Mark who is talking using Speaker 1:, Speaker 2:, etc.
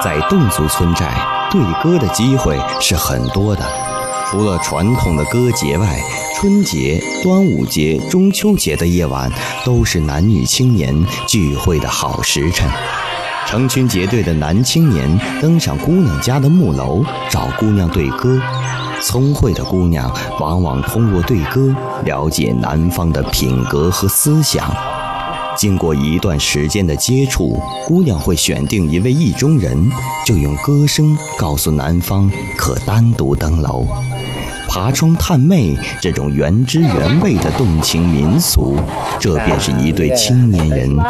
Speaker 1: 在侗族村寨，对歌的机会是很多的。除了传统的歌节外，春节、端午节、中秋节的夜晚都是男女青年聚会的好时辰。成群结队的男青年登上姑娘家的木楼，找姑娘对歌。聪慧的姑娘往往通过对歌了解男方的品格和思想。经过一段时间的接触，姑娘会选定一位意中人，就用歌声告诉男方可单独登楼。爬窗探妹这种原汁原味的动情民俗，这便是一对青年人